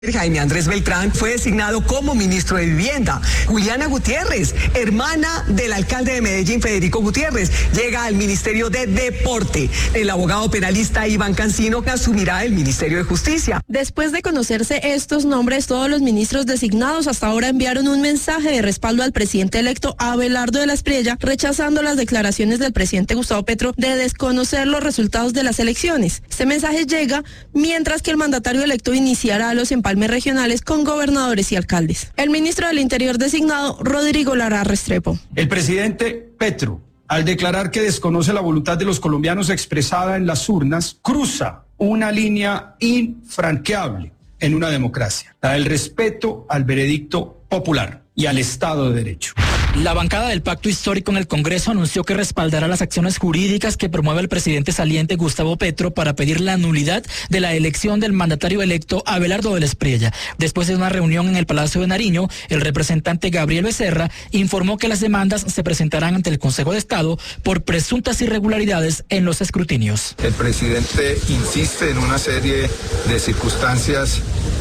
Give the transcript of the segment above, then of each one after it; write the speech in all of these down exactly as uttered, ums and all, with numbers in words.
Jaime Andrés Beltrán fue designado como ministro de Vivienda. Juliana Gutiérrez, hermana del alcalde de Medellín, Federico Gutiérrez, llega al Ministerio de Deporte. El abogado penalista Iván Cancino asumirá el Ministerio de Justicia. Después de conocerse estos nombres, todos los ministros designados hasta ahora enviaron un mensaje de respaldo al presidente electo Abelardo de la Espriella, rechazando las declaraciones del presidente Gustavo Petro de desconocer los resultados de las elecciones. Este mensaje llega mientras que el mandatario electo iniciará los empalmes regionales con gobernadores y alcaldes. El ministro del Interior designado, Rodrigo Lara Restrepo. El presidente Petro, al declarar que desconoce la voluntad de los colombianos expresada en las urnas, cruza una línea infranqueable en una democracia, la del respeto al veredicto popular y al Estado de Derecho. La bancada del Pacto Histórico en el Congreso anunció que respaldará las acciones jurídicas que promueve el presidente saliente Gustavo Petro para pedir la nulidad de la elección del mandatario electo Abelardo de la Espriella. Después de una reunión en el Palacio de Nariño, el representante Gabriel Becerra informó que las demandas se presentarán ante el Consejo de Estado por presuntas irregularidades en los escrutinios. El presidente insiste en una serie de circunstancias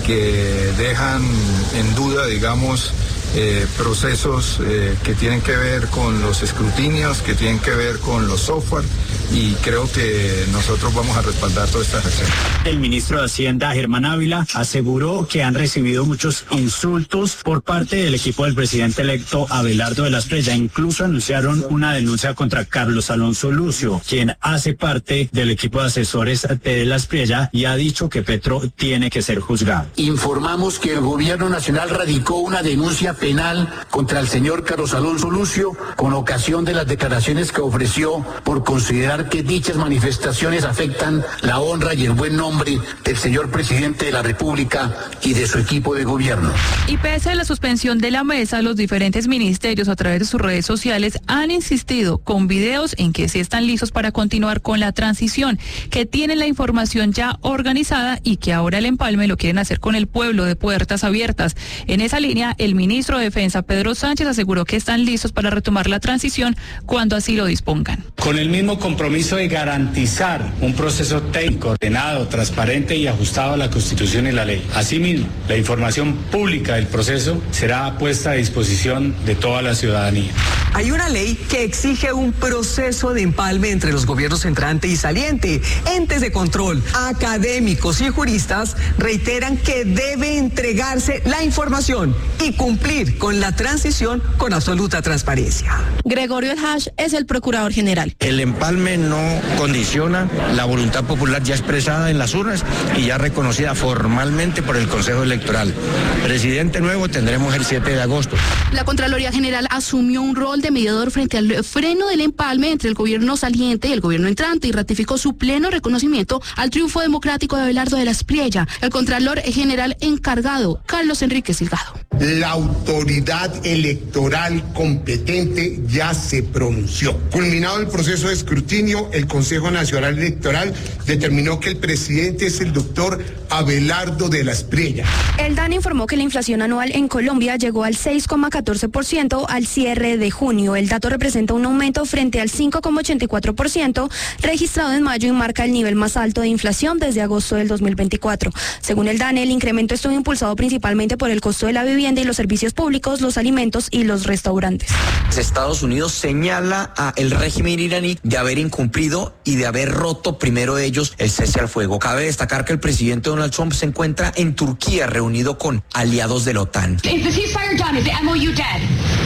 que dejan en duda, digamos, Eh, procesos eh, que tienen que ver con los escrutinios, que tienen que ver con los software, y creo que nosotros vamos a respaldar todas estas acciones. El ministro de Hacienda, Germán Ávila, aseguró que han recibido muchos insultos por parte del equipo del presidente electo Abelardo de la Espriella. Incluso anunciaron una denuncia contra Carlos Alonso Lucio, quien hace parte del equipo de asesores de la Espriella y ha dicho que Petro tiene que ser juzgado. Informamos que el gobierno nacional radicó una denuncia penal contra el señor Carlos Alonso Lucio con ocasión de las declaraciones que ofreció por considerar que dichas manifestaciones afectan la honra y el buen nombre del señor presidente de la República y de su equipo de gobierno. Y pese a la suspensión de la mesa, los diferentes ministerios a través de sus redes sociales han insistido con videos en que sí están listos para continuar con la transición, que tienen la información ya organizada y que ahora el empalme lo quieren hacer con el pueblo de puertas abiertas. En esa línea, el ministro de Defensa, Pedro Sánchez, aseguró que están listos para retomar la transición cuando así lo dispongan. Con el mismo compromiso de garantizar un proceso técnico, ordenado, transparente y ajustado a la Constitución y la ley. Asimismo, la información pública del proceso será puesta a disposición de toda la ciudadanía. Hay una ley que exige un proceso de empalme entre los gobiernos entrante y saliente. Entes de control, académicos y juristas reiteran que debe entregarse la información y cumplir con la transición con absoluta transparencia. Gregorio El Hash es el procurador general. El empalme no condiciona la voluntad popular ya expresada en las urnas y ya reconocida formalmente por el Consejo Electoral. Presidente nuevo tendremos el siete de agosto. La Contraloría General asumió un rol de mediador frente al freno del empalme entre el gobierno saliente y el gobierno entrante y ratificó su pleno reconocimiento al triunfo democrático de Abelardo de la Espriella. El Contralor General encargado, Carlos Enrique Silgado. La autoridad electoral competente ya se pronunció. Culminado el proceso de escrutinio, el Consejo Nacional Electoral determinó que el presidente es el doctor Abelardo de la Espriella. El D A N informó que la inflación anual en Colombia llegó al seis coma catorce por ciento al cierre de junio. El dato representa un aumento frente al cinco coma ochenta y cuatro por ciento registrado en mayo y marca el nivel más alto de inflación desde agosto del dos mil veinticuatro. Según el D A N, el incremento estuvo impulsado principalmente por el costo de la vivienda y los servicios públicos, los alimentos y los restaurantes. Estados Unidos señala al régimen iraní de haber incumplido y de haber roto primero ellos el cese al fuego. Cabe destacar que el presidente Donald Trump se encuentra en Turquía reunido con aliados de la OTAN. Is the ceasefire done? Is the M O U dead?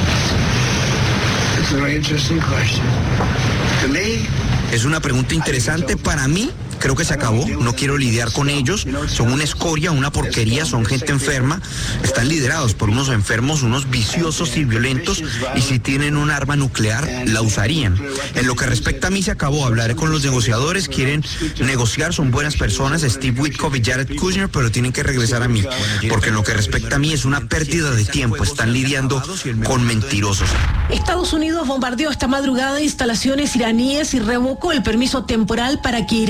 It's a very interesting question. To me, es una pregunta interesante para mí. Creo que se acabó, no quiero lidiar con ellos, son una escoria, una porquería, son gente enferma, están liderados por unos enfermos, unos viciosos y violentos, y si tienen un arma nuclear, la usarían. En lo que respecta a mí se acabó, hablaré con los negociadores, quieren negociar, son buenas personas, Steve Witkoff y Jared Kushner, pero tienen que regresar a mí, porque en lo que respecta a mí es una pérdida de tiempo, están lidiando con mentirosos. Estados Unidos bombardeó esta madrugada instalaciones iraníes y revocó el permiso temporal para que Irán vendiera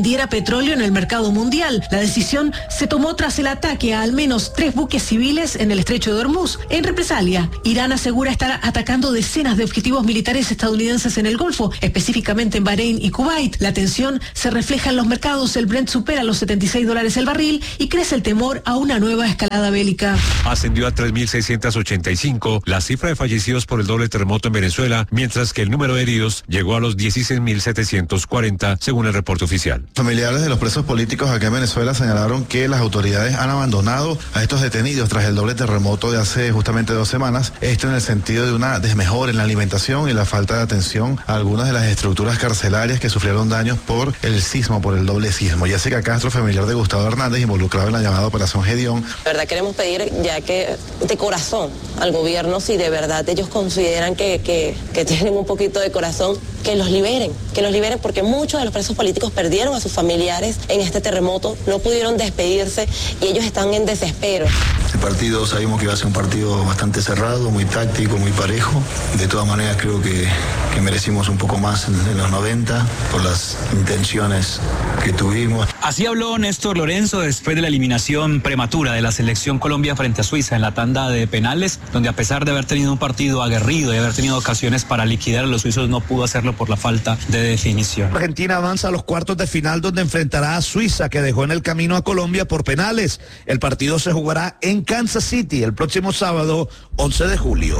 vendiera petróleo en el mercado mundial. La decisión se tomó tras el ataque a al menos tres buques civiles en el estrecho de Hormuz. En represalia, Irán asegura estar atacando decenas de objetivos militares estadounidenses en el Golfo, específicamente en Bahrein y Kuwait. La tensión se refleja en los mercados. El Brent supera los setenta y seis dólares el barril y crece el temor a una nueva escalada bélica. Ascendió a tres mil seiscientos ochenta y cinco la cifra de fallecidos por el doble terremoto en Venezuela, mientras que el número de heridos llegó a los dieciséis mil setecientos cuarenta, según el reporte oficial. Familiares de los presos políticos acá en Venezuela señalaron que las autoridades han abandonado a estos detenidos tras el doble terremoto de hace justamente dos semanas. Esto en el sentido de una desmejora en la alimentación y la falta de atención a algunas de las estructuras carcelarias que sufrieron daños por el sismo, por el doble sismo. Jessica Castro, familiar de Gustavo Hernández, involucrado en la llamada Operación Gedeón. De verdad queremos pedir ya que de corazón al gobierno, si de verdad ellos consideran que, que, que tienen un poquito de corazón, que los liberen, que los liberen porque muchos de los presos políticos perdieron a sus familiares en este terremoto, no pudieron despedirse y ellos están en desespero. El partido sabíamos que iba a ser un partido bastante cerrado, muy táctico, muy parejo. De todas maneras creo que, que merecimos un poco más en, en los noventa por las intenciones que tuvimos. Así habló Néstor Lorenzo después de la eliminación prematura de la selección Colombia frente a Suiza en la tanda de penales, donde a pesar de haber tenido un partido aguerrido y haber tenido ocasiones para liquidar a los suizos, no pudo hacerlo por la falta de definición. Argentina avanza a los cuartos de final, donde enfrentará a Suiza, que dejó en el camino a Colombia por penales. El partido se jugará en Kansas City el próximo sábado, once de julio.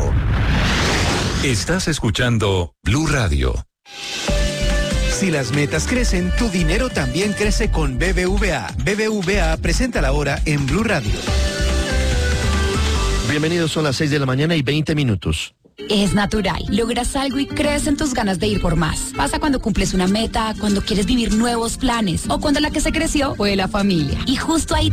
Estás escuchando Blue Radio. Si las metas crecen, tu dinero también crece con B B V A. B B V A presenta la hora en Blue Radio. Bienvenidos, son las seis de la mañana y veinte minutos. Es natural. Logras algo y crecen tus ganas de ir por más. Pasa cuando cumples una meta, cuando quieres vivir nuevos planes o cuando la que se creció fue la familia. Y justo ahí